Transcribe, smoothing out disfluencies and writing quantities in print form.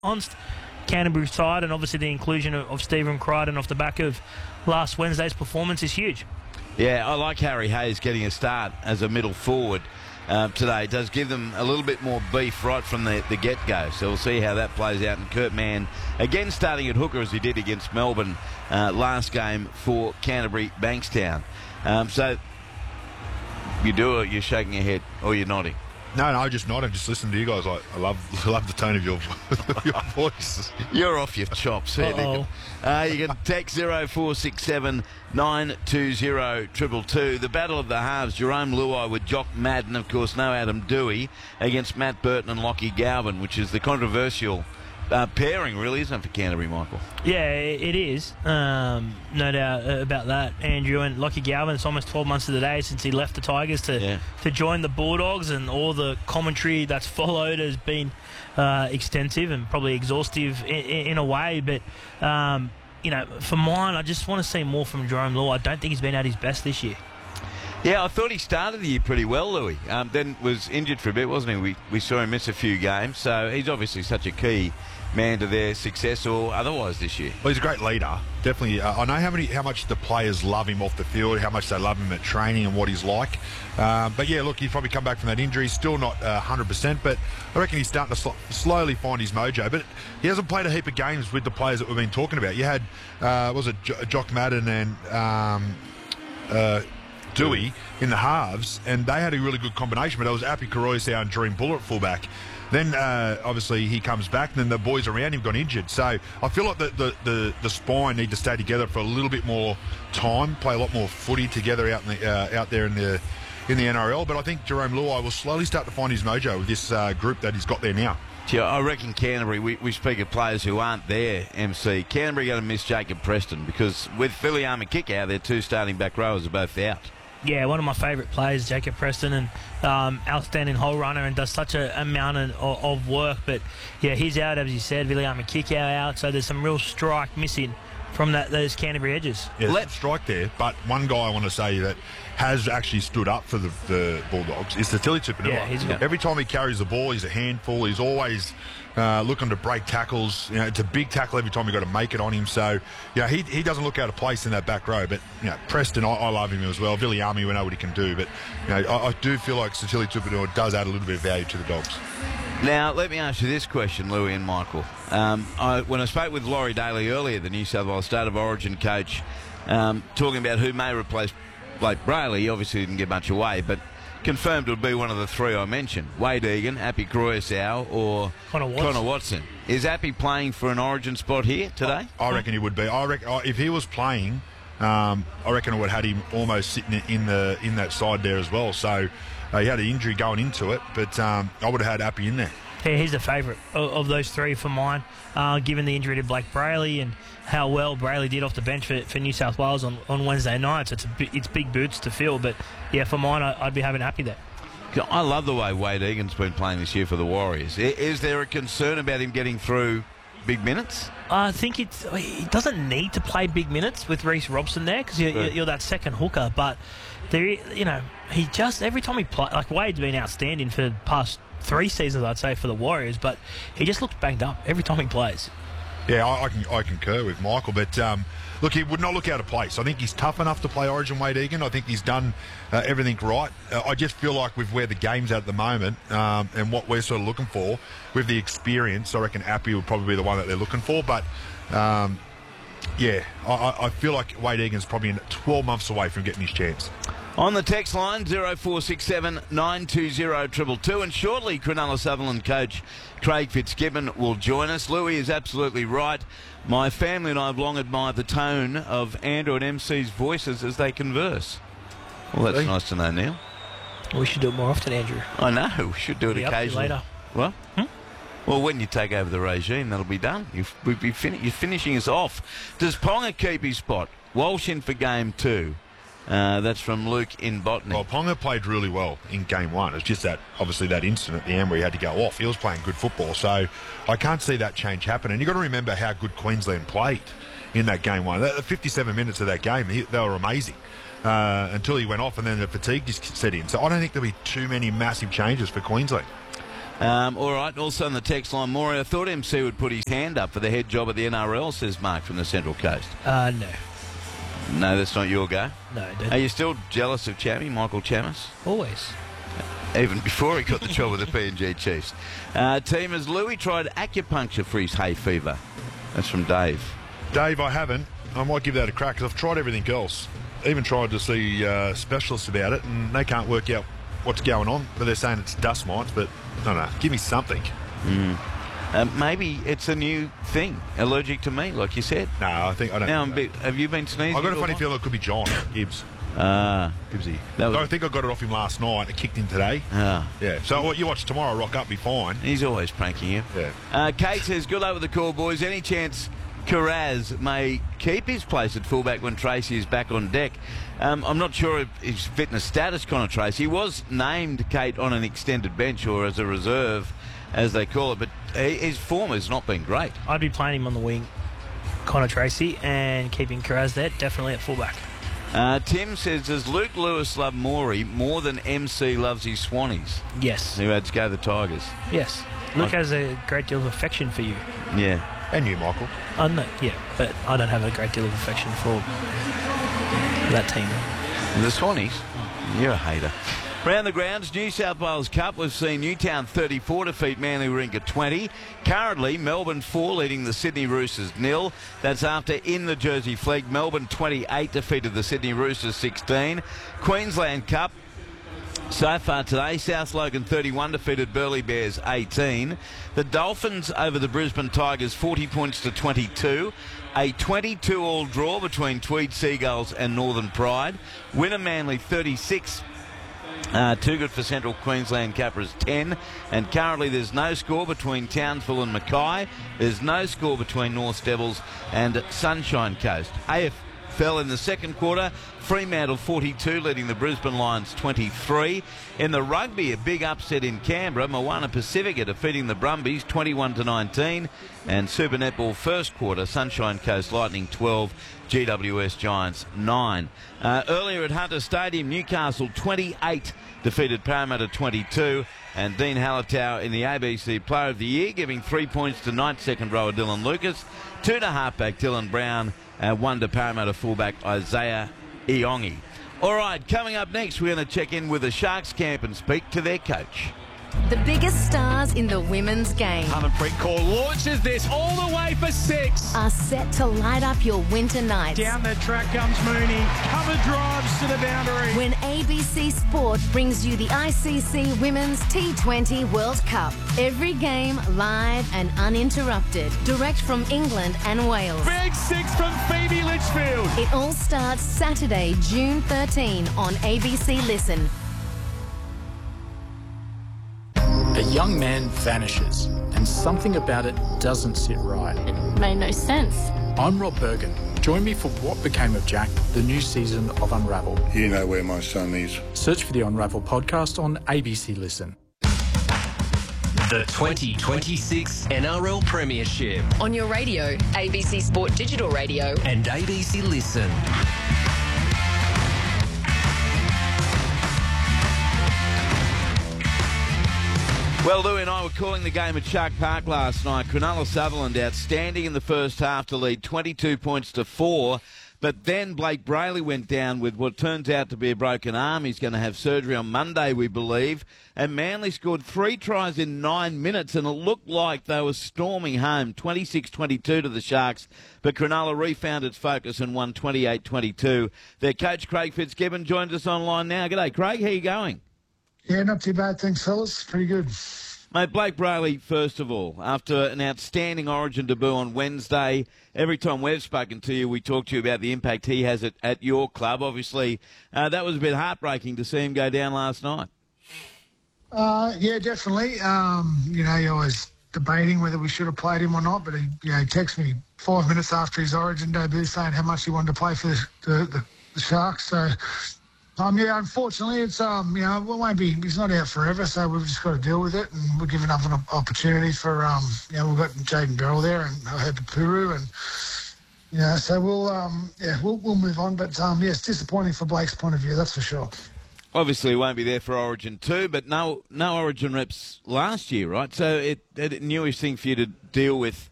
Canterbury side, and obviously the inclusion of Stephen Crichton off the back of last Wednesday's performance is huge. Yeah, I like Harry Hayes getting a start as a middle forward today. It does give them a little bit more beef right from the get-go, so we'll see how that plays out. And Kurt Mann, again starting at hooker as he did against Melbourne last game for Canterbury Bankstown. So you do it, you're shaking your head, or you're nodding? No, just nodding. Just listening to you guys. I love the tone of your voice. You're off your chops, here, Nick. You can text 0467 920 222. The battle of the halves, Jerome Luai with Jock Madden, of course, no Adam Dewey, against Matt Burton and Lockie Galvin, which is the controversial pairing, really, isn't it, for Canterbury, Michael? Yeah, it is. No doubt about that, Andrew. And Lockie Galvin, it's almost 12 months of the day since he left the Tigers to join the Bulldogs, and all the commentary that's followed has been extensive and probably exhaustive in a way. But, for mine, I just want to see more from Jerome Law. I don't think he's been at his best this year. Yeah, I thought he started the year pretty well, Louis. Then was injured for a bit, wasn't he? We saw him miss a few games, so he's obviously such a key man to their success or otherwise this year. Well, he's a great leader, definitely. I know how much the players love him off the field, how much they love him at training and what he's like. But yeah, look, he's probably come back from that injury. Still not 100%, but I reckon he's starting to slowly find his mojo. But he hasn't played a heap of games with the players that we've been talking about. You had, Jock Madden and Dewey in the halves, and they had a really good combination, but it was Api Koroisau and Dream Buller at fullback. Then, obviously, he comes back, and then the boys around him got injured. So I feel like the spine need to stay together for a little bit more time, play a lot more footy together out there in the NRL. But I think Jerome Luai will slowly start to find his mojo with this group that he's got there now. Yeah, I reckon Canterbury, we speak of players who aren't there, MC. Canterbury going to miss Jacob Preston because with Viliame Kikau, their two starting back rowers are both out. Yeah, one of my favourite players, Jacob Preston, and outstanding hole runner, and does such a amount of work. But yeah, he's out, as you said. Viliame Kikau out, so there's some real strike missing from those Canterbury edges. Yeah, there's some strike there, but one guy I want to say that has actually stood up for the Bulldogs is Sitili Tupouniua. Yeah, every time he carries the ball, he's a handful. He's always looking to break tackles. It's a big tackle every time you've got to make it on him. So, he doesn't look out of place in that back row. But, Preston, I love him as well. Viliame, we know what he can do. But, I do feel like Sitili Tupouniua does add a little bit of value to the Dogs. Now, let me ask you this question, Louis and Michael. When I spoke with Laurie Daly earlier, the New South Wales State of Origin coach, talking about who may replace Blake Brayley, he obviously didn't give much away, but confirmed it would be one of the three I mentioned, Wade Egan, Api Koroisau or Connor Watson. Is Api playing for an Origin spot here today? I reckon he would be. I reckon if he was playing, I reckon I would have had him almost sitting in that side there as well. So he had an injury going into it, but I would have had Api in there. Yeah, he's the favourite of those three for mine, given the injury to Blake Brayley and how well Brayley did off the bench for New South Wales on Wednesday nights. It's big boots to fill, but yeah, for mine, I'd be having Api there. I love the way Wade Egan's been playing this year for the Warriors. Is there a concern about him getting through big minutes? I think he doesn't need to play big minutes with Reece Robson there because you're that second hooker, but there, he just every time he plays, like Wade's been outstanding for the past 3 seasons, I'd say, for the Warriors, but he just looks banged up every time he plays. Yeah, I concur with Michael, but look, he would not look out of place. I think he's tough enough to play Origin, Wade Egan. I think he's done everything right. I just feel like with where the game's at the moment and what we're sort of looking for, with the experience, I reckon Api would probably be the one that they're looking for, but I feel like Wade Egan's probably 12 months away from getting his chance. On the text line, 0467 920 222, and shortly Cronulla Sutherland coach Craig Fitzgibbon will join us. Louis is absolutely right. My family and I have long admired the tone of Andrew and MC's voices as they converse. Well, that's nice to know, Neil. We should do it more often, Andrew. I know, we should do it occasionally. Later. What? Well, when you take over the regime, that'll be done. You're finishing us off. Does Ponga keep his spot? Walsh in for game 2. That's from Luke in Botany. Well, Ponga played really well in game 1. It's just that, obviously, that incident at the end where he had to go off. He was playing good football, so I can't see that change happen. And you've got to remember how good Queensland played in that game 1. The 57 minutes of that game, they were amazing until he went off and then the fatigue just set in. So I don't think there'll be too many massive changes for Queensland. All right, also on the text line, Maury, I thought MC would put his hand up for the head job at the NRL, says Mark from the Central Coast. No. No, that's not your go? No, dude. Are you still jealous of Chammy, Michael Chammas? Always. Even before he got the job with the PNG Chiefs. Teamers, Louis tried acupuncture for his hay fever. That's from Dave. Dave, I haven't. I might give that a crack because I've tried everything else. Even tried to see specialists about it, and they can't work out what's going on. But they're saying it's dust mites, but no, give me something. Maybe it's a new thing. Allergic to me, like you said. No, I don't. Now, have you been sneezing? I've got a funny feeling it could be John Gibbs. Gibbsy. I think I got it off him last night. It kicked in today. Yeah. So what you watch tomorrow, rock up, be fine. He's always pranking you. Yeah. Kate says, good luck with the call, boys. Any chance Carraz may keep his place at fullback when Tracy is back on deck? I'm not sure if his fitness status, Connor Tracy. He was named, Kate, on an extended bench or as a reserve, as they call it, but his form has not been great. I'd be playing him on the wing, Connor Tracy, and keeping Carraz there, definitely at fullback. Tim says, does Luke Lewis love Maury more than MC loves his Swannies? Yes. Who had to go the Tigers? Yes. Luke has a great deal of affection for you. Yeah. And you, Michael. No, yeah, but I don't have a great deal of affection for that team. The Swannies? You're a hater. Round the grounds, New South Wales Cup, we've seen Newtown 34 defeat Manly Warringah 20. Currently, Melbourne 4 leading the Sydney Roosters 0. That's after in the Jersey Flegg, Melbourne 28 defeated the Sydney Roosters 16. Queensland Cup, so far today, South Logan 31 defeated Burleigh Bears 18. The Dolphins over the Brisbane Tigers 40 points to 22. A 22-all draw between Tweed Seagulls and Northern Pride. Winner Manly 36. Too good for Central Queensland Capras 10. And currently there's no score between Townsville and Mackay. There's no score between North Devils and Sunshine Coast. AFL in the second quarter, Fremantle 42 leading the Brisbane Lions 23. In the rugby, a big upset in Canberra, Moana Pacifica defeating the Brumbies 21-19. And Super Netball first quarter, Sunshine Coast Lightning 12, GWS Giants 9. Earlier at Hunter Stadium, Newcastle 28 defeated Parramatta 22. And Dean Hallertau in the ABC Player of the Year, giving 3 points to ninth second rower Dylan Lucas, 2 to halfback Dylan Brown, 1 to Parramatta fullback Isaiah Iongi. All right, coming up next, we're going to check in with the Sharks camp and speak to their coach. The biggest stars in the women's game Harmanpreet Kaur launches this all the way for 6. are set to light up your winter nights. Down the track comes Mooney. Cover drives to the boundary. When ABC Sport brings you the ICC Women's T20 World Cup. Every game live and uninterrupted. Direct from England and Wales. Big 6 from Phoebe Litchfield. It all starts Saturday, June 13 on ABC Listen. A young man vanishes, and something about it doesn't sit right. It made no sense. I'm Rob Bergen. Join me for What Became of Jack, the new season of Unravel. You know where my son is. Search for the Unravel podcast on ABC Listen. The 2026 NRL Premiership on your radio, ABC Sport Digital Radio and ABC Listen. Well, Louie and I were calling the game at Shark Park last night. Cronulla Sutherland outstanding in the first half to lead 22 points to 4. But then Blake Brayley went down with what turns out to be a broken arm. He's going to have surgery on Monday, we believe. And Manly scored 3 tries in 9 minutes, and it looked like they were storming home, 26-22 to the Sharks. But Cronulla refound its focus and won 28-22. Their coach, Craig Fitzgibbon, joins us online now. G'day, Craig. How you going? Yeah, not too bad, thanks, fellas. Pretty good. Mate, Blake Brayley, first of all, after an outstanding Origin debut on Wednesday, every time we've spoken to you, we talk to you about the impact he has at your club. Obviously, that was a bit heartbreaking to see him go down last night. Yeah, definitely. You're always debating whether we should have played him or not, but he texted me 5 minutes after his Origin debut saying how much he wanted to play for the Sharks. So... unfortunately, it's it won't be. He's not out forever, so we've just got to deal with it, and we're giving up an opportunity for we've got Jaden Beryl there and Herbert Puru, and so we'll move on. But it's disappointing for Blake's point of view, that's for sure. obviously won't be there for Origin 2, but no Origin reps last year, right? So it a newish thing for you to deal with